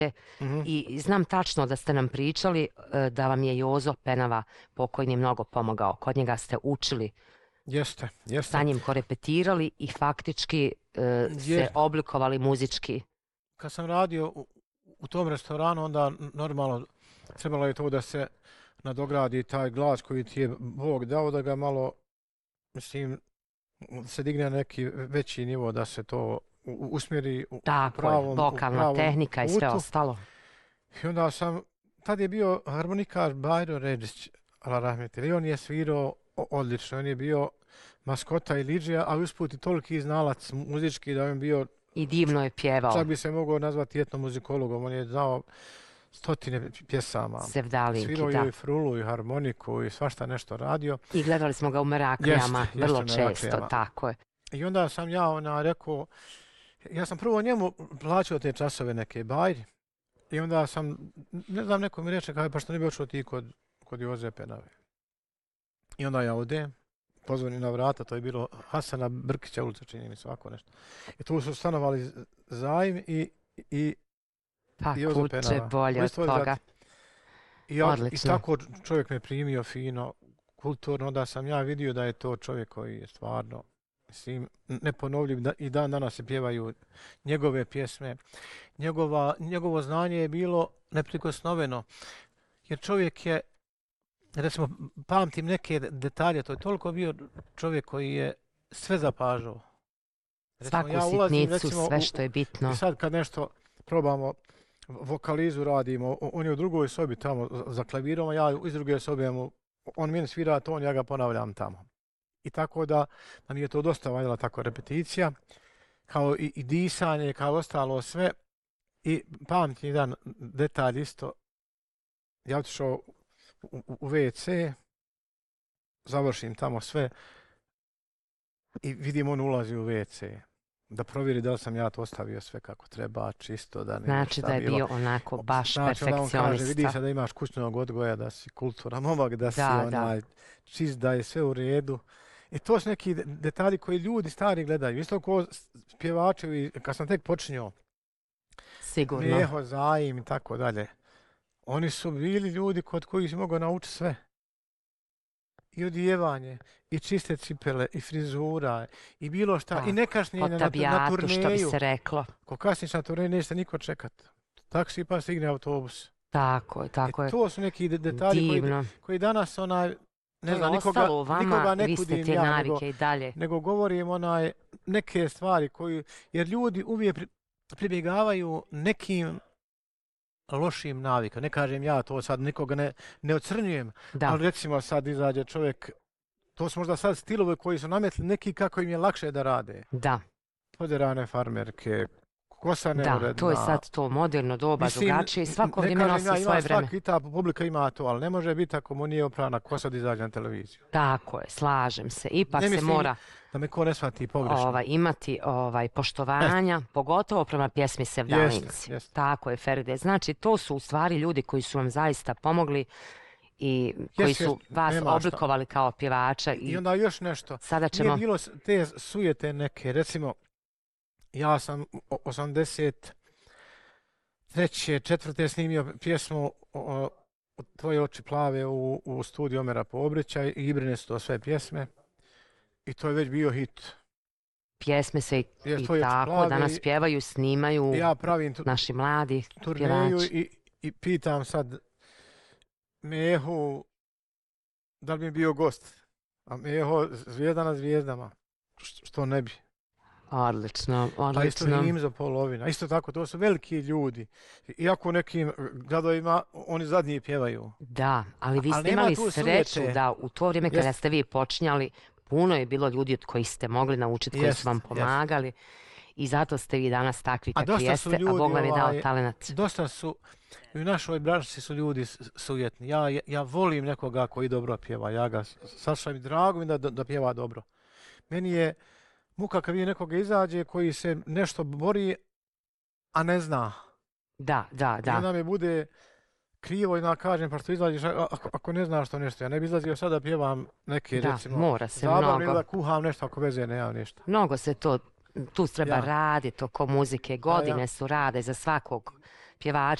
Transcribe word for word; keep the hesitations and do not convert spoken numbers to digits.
Mhm. I znam tačno da ste nam pričali e, da vam je Jozo Penava pokojni mnogo pomogao. Kod njega ste učili, Jeste, jeste. sa njim korepetirali i faktički e, se Jer- oblikovali muzički. Kad sam radio u, u tom restoranu, onda normalno trebalo je to da se nadogradi taj glas koji ti je Bog dao, da ga malo, mislim, se digne na neki veći nivo, da se to u- usmjeri u Tako pravom, je, u vokalna pravom tehnika i sve putu. ostalo. I onda sam, tad je bio harmonikar Bajro Ređić, ala rahmetir, i on je svirao o- odlično, on je bio maskota i lidžija, ali usput i toliki znalac muzički da je on bio, I divno je pjevao. čak bi se mogao nazvati etnomuzikologom, on je znao stotine pjesama. Sevdalinki, Svirao da. je i frulu i harmoniku i svašta nešto radio. I gledali smo ga u Meraklijama, Jeste, vrlo jeste, u često, Meraklijama. tako je. I onda sam ja ona rekao, ja sam prvo njemu plaćao te časove neke bajri. I onda sam, ne znam, neko mi reče, kao, pa što ne bi očeo ti kod, kod Joze Penave. I onda ja odem, pozvonim na vrata, to je bilo Hasana Brkića ulica, čini mi se ovako nešto. I tu su stanovali Zajm i, i Pa Jozo kuće Penava. bolje od Isto je toga. zati. I, ja, I Odlično. tako čovjek me primio fino, kulturno, onda sam ja vidio da je to čovjek koji je stvarno, mislim, neponovljiv da, i dan danas se pjevaju njegove pjesme. Njegova, njegovo znanje je bilo neprikosnoveno, jer čovjek je, recimo, pamtim neke detalje, to je toliko bio čovjek koji je sve zapažao. Svaku ja ulazim, sitnicu, recimo, sve u- što je bitno. I sad kad nešto probamo, vokalizu radimo, on je u drugoj sobi tamo za klavirom, a ja iz druge sobe mu, on meni svira ton, ja ga ponavljam tamo. I tako da, da mi je to dosta valjala tako repeticija, kao i, i disanje, kao ostalo sve. I pamtim jedan detalj isto, ja otišao u, u, u ve ce, završim tamo sve i vidim on ulazi u ve ce. Da provjeri da li sam ja to ostavio sve kako treba, čisto, da ne Znači da je bio onako baš Znači, onda on kaže, vidi perfekcionista. se da imaš kućnog odgoja, da si kulturan momak, da si Da, da. onaj čist, da je sve u redu. I to su neki de- detalji koji ljudi stari gledaju. Isto kao pjevačevi, kad sam tek počinjao, Sigurno. Meho, Zajim i tako dalje. Oni su bili ljudi kod kojih si mogao naučiti sve. I odijevanje, i čiste cipele, i frizura, i bilo šta, Da. i nekašnjenje Po na, tu- na tabijatu, što bi turneju. se reklo. Ko kasniš na turneju, neće se niko čekat. Taksi pa stigne autobus. Tako je, tako E, je. to su neki de- detalji koji, Divno. koji danas onaj, To ne je znam, nikoga, ostalo u vama, nikoga ne vi ste kudim te ja, navike nego, i dalje. nego govorim onaj neke stvari koji, jer ljudi uvijek pri, pribjegavaju nekim lošim navika. Ne kažem ja to sad, nikoga ne, ne ocrnjujem, Da, ali recimo sad izađe čovjek, to su možda sad stilove koji su nametli neki kako im je lakše da rade. da, Poderane farmerke, kosa da, neuredna. to je sad to moderno doba, Mislim, drugačije i svako ne vrijeme kažem nosi ja, ima svoje vreme. svaki, ta publika ima to, ali ne može biti ako mu nije oprana kosa da izađe na televiziju. Tako je, slažem se. Ipak Ne se mislim mora da me ko ne shvati pogrešno. ovaj, imati ovaj, poštovanja, pogotovo prema pjesmi Sevdalinci. Jeste, jeste. Tako je, Feride. Znači, to su u stvari ljudi koji su vam zaista pomogli i koji Jest, su jest, vas nema šta. oblikovali kao pjevača. I I onda još nešto. sada Nije ćemo... bilo s- te sujete neke, recimo, ja sam o- osamdeset treće, četvrte snimio pjesmu o, o Tvoje oči plave u, u studiju Omera Pobrića i Ibrine su to sve pjesme. I to je već bio hit. Pjesme se i, Jest, i Tvoje oči tako plave danas i- pjevaju, snimaju Ja pravim tu, naši mladi turneju pjevači. i, i pitam sad Mehu da li bi bio gost. A Meho zvijezda na zvijezdama. Š- Što ne bi. Odlično, Pa isto odlično. Himzo polovina. Isto tako, to su veliki ljudi. Iako u nekim gradovima oni zadnji pjevaju. Da, ali vi Ali ste nema imali tu sreću sujete. da u to vrijeme kada Jest. ste vi počinjali, puno je bilo ljudi od kojih ste mogli naučiti, koji Jest, su vam jest. pomagali i zato ste vi danas takvi A kakvi dosta su jeste, a ljudi, Bog vam je dao ovaj, talenat. Dosta su, i u našoj branši su ljudi s- sujetni. Ja, ja, ja volim nekoga koji dobro pjeva. Ja ga sašam i drago mi da, da, da pjeva dobro. Meni je muka kad vidim nekoga izađe koji se nešto bori, a ne zna. Da, da, I da. onda mi bude krivo i da kažem, pa što izlaziš a- ako, ako ne znaš to nešto. Ja ne bi izlazio sad da pjevam neke, Da, recimo, mora se zabavne ili mnogo. da kuham nešto ako veze nemam ništa. Mnogo se to, tu treba Ja. raditi oko muzike, godine ja. su rade za svakog pjevači